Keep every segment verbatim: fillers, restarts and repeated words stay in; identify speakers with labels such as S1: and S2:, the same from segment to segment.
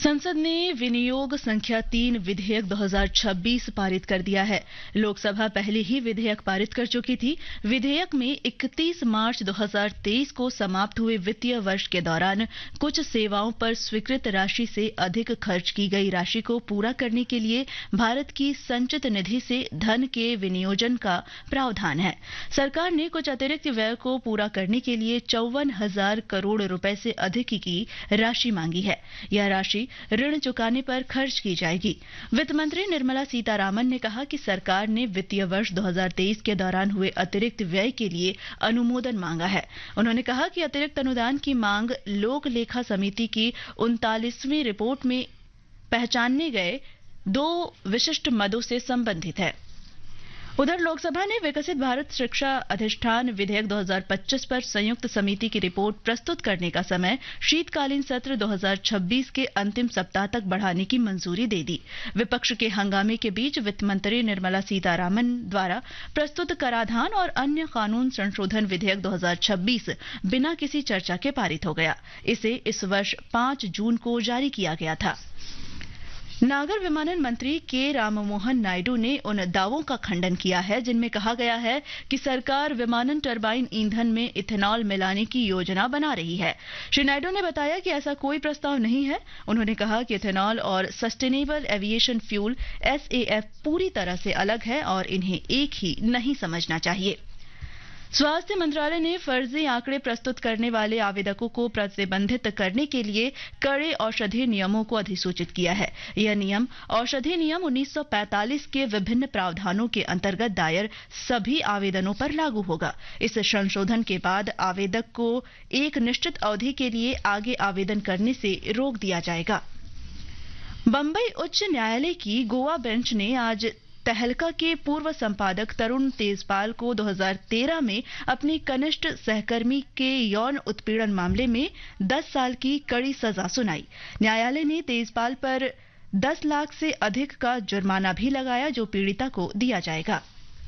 S1: संसद ने विनियोग संख्या तीन विधेयक दो हज़ार छब्बीस पारित कर दिया है। लोकसभा पहले ही विधेयक पारित कर चुकी थी। विधेयक में इकतीस मार्च दो हज़ार तेईस को समाप्त हुए वित्तीय वर्ष के दौरान कुछ सेवाओं पर स्वीकृत राशि से अधिक खर्च की गई राशि को पूरा करने के लिए भारत की संचित निधि से धन के विनियोजन का प्रावधान है। सरकार ने कुछ अतिरिक्त व्यय को पूरा करने के लिए चौवन हजार करोड़ रुपए से अधिक की राशि मांगी है। यह राशि ऋण चुकाने पर खर्च की जाएगी। वित्त मंत्री निर्मला सीतारामन ने कहा कि सरकार ने वित्तीय वर्ष दो हज़ार तेईस के दौरान हुए अतिरिक्त व्यय के लिए अनुमोदन मांगा है। उन्होंने कहा कि अतिरिक्त अनुदान की मांग लोक लेखा समिति की उनतालीसवीं रिपोर्ट में पहचाने गए दो विशिष्ट मदों से संबंधित है। उधर लोकसभा ने विकसित भारत शिक्षा अधिष्ठान विधेयक दो हज़ार पच्चीस पर संयुक्त समिति की रिपोर्ट प्रस्तुत करने का समय शीतकालीन सत्र दो हज़ार छब्बीस के अंतिम सप्ताह तक बढ़ाने की मंजूरी दे दी। विपक्ष के हंगामे के बीच वित्त मंत्री निर्मला सीतारामन द्वारा प्रस्तुत कराधान और अन्य कानून संशोधन विधेयक दो हज़ार छब्बीस बिना किसी चर्चा के पारित हो गया। इसे इस वर्ष पांच जून को जारी किया गया था। नागर विमानन मंत्री के राममोहन नायडू ने उन दावों का खंडन किया है जिनमें कहा गया है कि सरकार विमानन टरबाइन ईंधन में इथेनॉल मिलाने की योजना बना रही है। श्री नायडू ने बताया कि ऐसा कोई प्रस्ताव नहीं है। उन्होंने कहा कि इथेनॉल और sustainable aviation fuel S A F पूरी तरह से अलग है और इन्हें एक ही नहीं समझना चाहिए। स्वास्थ्य मंत्रालय ने फर्जी आंकड़े प्रस्तुत करने वाले आवेदकों को प्रतिबंधित करने के लिए कड़े औषधि नियमों को अधिसूचित किया है। यह नियम औषधि नियम उन्नीस सौ पैंतालीस के विभिन्न प्रावधानों के अंतर्गत दायर सभी आवेदनों पर लागू होगा। इस संशोधन के बाद आवेदक को एक निश्चित अवधि के लिए आगे आवेदन करने से रोक दिया जाएगा। बंबई उच्च न्यायालय की गोवा बेंच ने आज तहलका के पूर्व संपादक तरुण तेजपाल को दो हज़ार तेरह में अपने कनिष्ठ सहकर्मी के यौन उत्पीड़न मामले में दस साल की कड़ी सजा सुनाई। न्यायालय ने तेजपाल पर दस लाख से अधिक का जुर्माना भी लगाया जो पीड़िता को दिया जाएगा।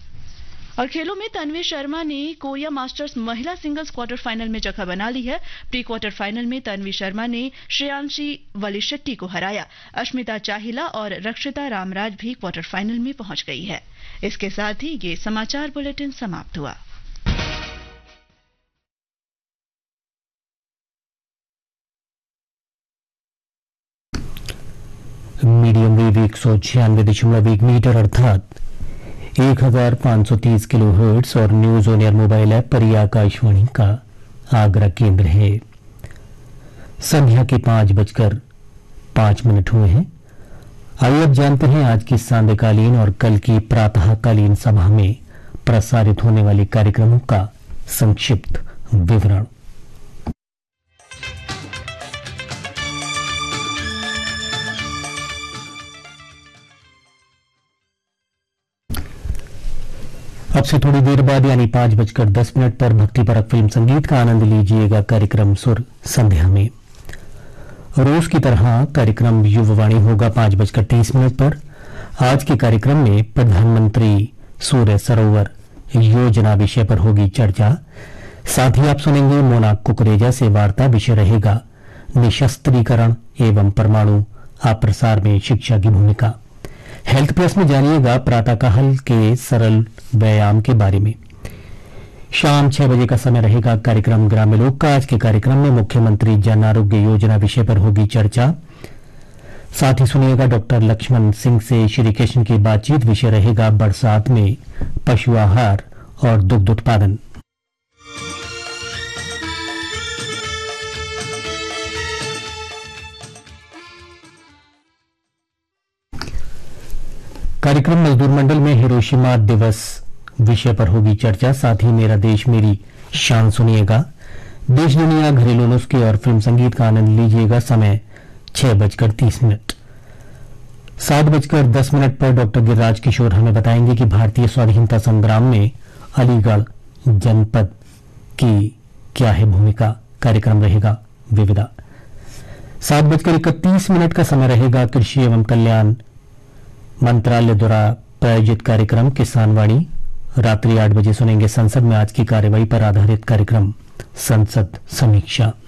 S1: और खेलों में तन्वी शर्मा ने कोरिया मास्टर्स महिला सिंगल्स क्वार्टर फाइनल में जगह बना ली है। प्री क्वार्टर फाइनल में तन्वी शर्मा ने श्रेयांशी वलिशेट्टी को हराया। अश्मिता चाहिला और रक्षिता रामराज भी क्वार्टर फाइनल में पहुंच गई है। इसके साथ ही ये समाचार बुलेटिन समाप्त हुआ।
S2: मीडियम वेव एक सौ छियानवे दशमलव एक मीटर अर्थात एक हजार पाँच सौ तीस किलो हर्ट्ज और news on air mobile app पर यह आकाशवाणी का आगरा केंद्र है। संध्या के पांच बजकर पांच मिनट हुए हैं। आइए अब जानते हैं आज की सांध्यकालीन और कल की प्रातःकालीन सभा में प्रसारित होने वाले कार्यक्रमों का संक्षिप्त विवरण। अब से थोड़ी देर बाद यानी पांच बजकर दस मिनट पर भक्तिपरक फिल्म संगीत का आनंद लीजिएगा कार्यक्रम सुर संध्या में। रोज की तरह कार्यक्रम युववाणी होगा पांच बजकर तीस मिनट पर। आज के कार्यक्रम में प्रधानमंत्री सूर्य सरोवर योजना विषय पर होगी चर्चा। साथ ही आप सुनेंगे मोना कुकरेजा से वार्ता। विषय रहेगा निशस्त्रीकरण एवं परमाणु अप्रसार में शिक्षा की भूमिका। हेल्थ प्लस में जानिएगा प्रातःकाल के सरल व्यायाम के बारे में। शाम छह बजे का समय रहेगा कार्यक्रम ग्राम्य लोक का। आज के कार्यक्रम में मुख्यमंत्री जन आरोग्य योजना विषय पर होगी चर्चा। साथ ही सुनिएगा डॉक्टर लक्ष्मण सिंह से श्री कृष्ण की बातचीत। विषय रहेगा बरसात में पशु आहार और दुग्ध उत्पादन। कार्यक्रम मजदूर मंडल में हिरोशिमा दिवस विषय पर होगी चर्चा। साथ ही मेरा देश मेरी शान सुनिएगा। देश दुनिया घरेलू नुस्खे और फिल्म संगीत का आनंद लीजिएगा। समय छह बजकर तीस मिनट। सात बजकर दस मिनट पर डॉक्टर गिरिराज किशोर हमें बताएंगे कि भारतीय स्वाधीनता संग्राम में अलीगढ़ जनपद की क्या है भूमिका। कार्यक्रम रहेगा विविधा। सात बजकर इकतीस मिनट का समय रहेगा कृषि एवं कल्याण मंत्रालय द्वारा प्रायोजित कार्यक्रम किसान वाणी। रात्रि आठ बजे सुनेंगे संसद में आज की कार्यवाही पर आधारित कार्यक्रम संसद समीक्षा।